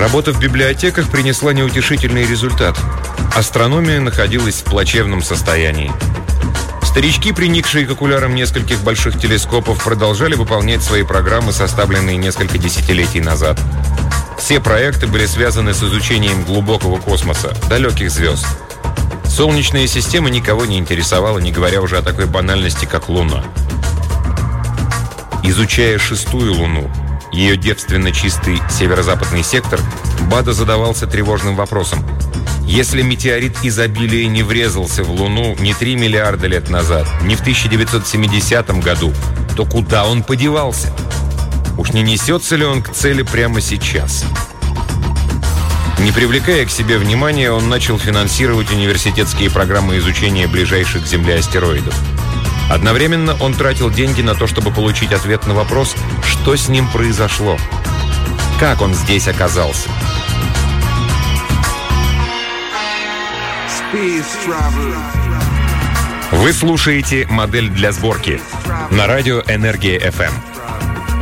Работа в библиотеках принесла неутешительный результат. Астрономия находилась в плачевном состоянии. Старички, приникшие к окулярам нескольких больших телескопов, продолжали выполнять свои программы, составленные несколько десятилетий назад. Все проекты были связаны с изучением глубокого космоса, далеких звезд. Солнечная система никого не интересовала, не говоря уже о такой банальности, как Луна. Изучая шестую Луну, ее девственно чистый северо-западный сектор, Бада задавался тревожным вопросом. Если метеорит изобилия не врезался в Луну не 3 миллиарда лет назад, не в 1970 году, то куда он подевался? Уж не несется ли он к цели прямо сейчас? Не привлекая к себе внимания, он начал финансировать университетские программы изучения ближайших к Земле астероидов. Одновременно он тратил деньги на то, чтобы получить ответ на вопрос, что с ним произошло, как он здесь оказался. Вы слушаете «Модель для сборки» на радио «Энергия FM».